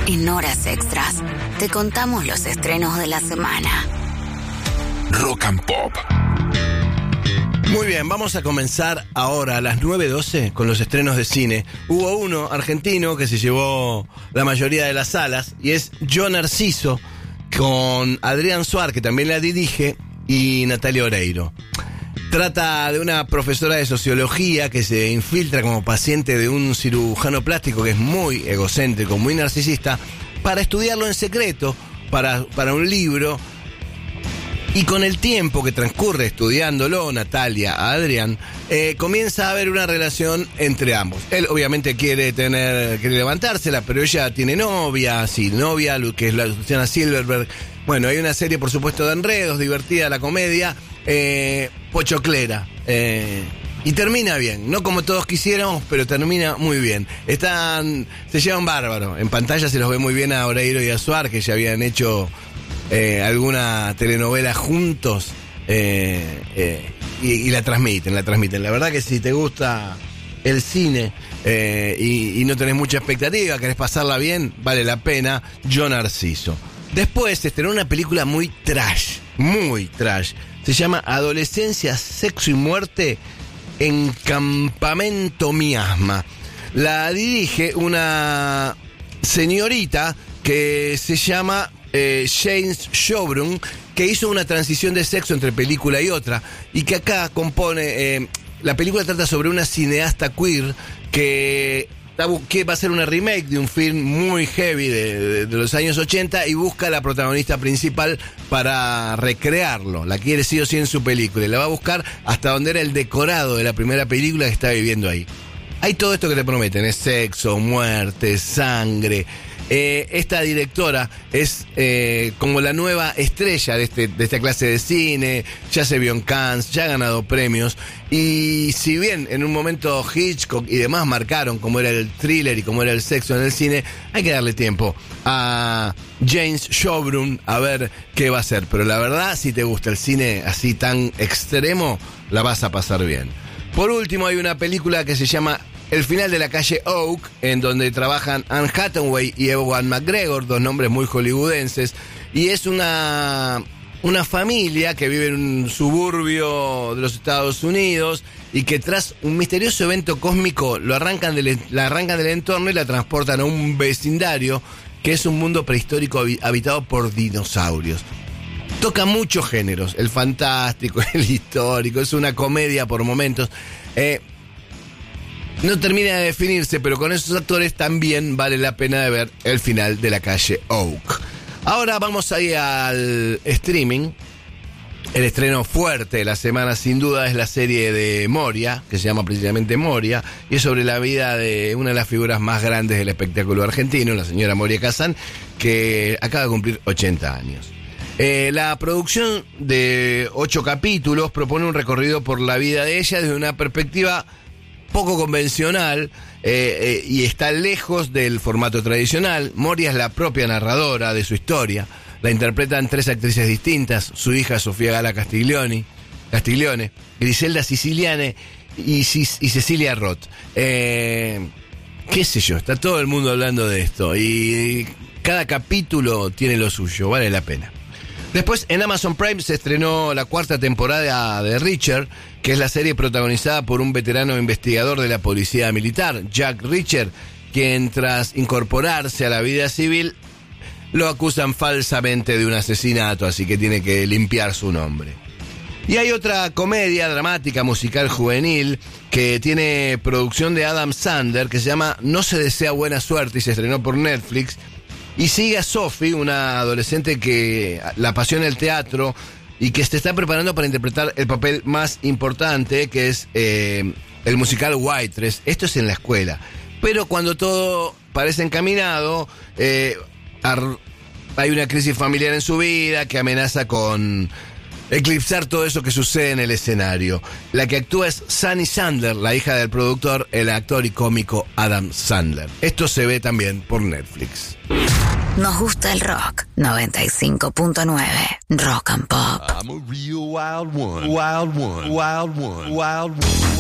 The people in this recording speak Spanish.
En Horas Extras te contamos los estrenos de la semana. Rock and Pop. Muy bien, vamos a comenzar ahora a las 9:12 con los estrenos de cine. Hubo uno argentino que se llevó la mayoría de las salas y es Yo Narciso, con Adrián Suar, que también la dirige, y Natalia Oreiro. Trata de una profesora de sociología que se infiltra como paciente de un cirujano plástico que es muy egocéntrico, muy narcisista, para estudiarlo en secreto, para un libro. Y con el tiempo que transcurre estudiándolo, Natalia a Adrián, comienza a haber una relación entre ambos. Él obviamente quiere levantársela, pero ella tiene novia, que es la Luciana Silverberg. Bueno, hay una serie, por supuesto, de enredos, divertida la comedia, pochoclera. Y termina bien, no como todos quisiéramos, pero termina muy bien. Se llevan bárbaro. En pantalla se los ve muy bien a Oreiro y a Suar, que ya habían hecho alguna telenovela juntos, y la transmiten. La verdad que si te gusta el cine y no tenés mucha expectativa, querés pasarla bien, vale la pena. Yo Narciso. Después se estrenó una película muy trash. Se llama Adolescencia, Sexo y Muerte en Campamento Miasma. La dirige una señorita que se llama James Sjobrun, que hizo una transición de sexo entre película y otra, y que acá compone. La película trata sobre una cineasta queer que va a ser una remake de un film muy heavy de los años 80 y busca a la protagonista principal para recrearlo. La quiere sí o sí en su película y la va a buscar hasta donde era el decorado de la primera película que está viviendo ahí. Hay todo esto que te prometen, es sexo, muerte, sangre. Esta directora es como la nueva estrella de esta clase de cine. Ya se vio en Cannes, ya ha ganado premios. Y si bien en un momento Hitchcock y demás marcaron cómo era el thriller y cómo era el sexo en el cine, hay que darle tiempo a James Sjobrun a ver qué va a hacer. Pero la verdad, si te gusta el cine así tan extremo, la vas a pasar bien. Por último, hay una película que se llama El final de la calle Oak, en donde trabajan Anne Hathaway y Ewan McGregor, dos nombres muy hollywoodenses, y es una familia que vive en un suburbio de los Estados Unidos y que tras un misterioso evento cósmico la arrancan del entorno y la transportan a un vecindario que es un mundo prehistórico habitado por dinosaurios. Toca muchos géneros, el fantástico, el histórico, es una comedia por momentos. No termina de definirse, pero con esos actores también vale la pena de ver El final de la calle Oak. Ahora vamos ahí al streaming. El estreno fuerte de la semana sin duda es la serie de Moria, que se llama precisamente Moria, y es sobre la vida de una de las figuras más grandes del espectáculo argentino, la señora Moria Kazan, que acaba de cumplir 80 años. La producción de 8 capítulos propone un recorrido por la vida de ella desde una perspectiva poco convencional y está lejos del formato tradicional. Moria es la propia narradora de su historia. La interpretan 3 actrices distintas: su hija Sofía Gala Castiglione, Griselda Siciliane y Cecilia Roth. Qué sé yo, está todo el mundo hablando de esto y cada capítulo tiene lo suyo, vale la pena. Después, en Amazon Prime se estrenó la 4ª temporada de Reacher, que es la serie protagonizada por un veterano investigador de la policía militar, Jack Reacher, quien tras incorporarse a la vida civil lo acusan falsamente de un asesinato, así que tiene que limpiar su nombre. Y hay otra comedia dramática musical juvenil que tiene producción de Adam Sandler, que se llama No se desea buena suerte y se estrenó por Netflix. Y sigue a Sophie, una adolescente que la apasiona el teatro y que se está preparando para interpretar el papel más importante, que es el musical Waitress. Esto es en la escuela. Pero cuando todo parece encaminado, hay una crisis familiar en su vida que amenaza con eclipsar todo eso que sucede en el escenario. La que actúa es Sunny Sandler, la hija del productor, el actor y cómico Adam Sandler. Esto se ve también por Netflix. Nos gusta el rock. 95.9 Rock and Pop. I'm a real wild one. Wild one. Wild one. Wild one.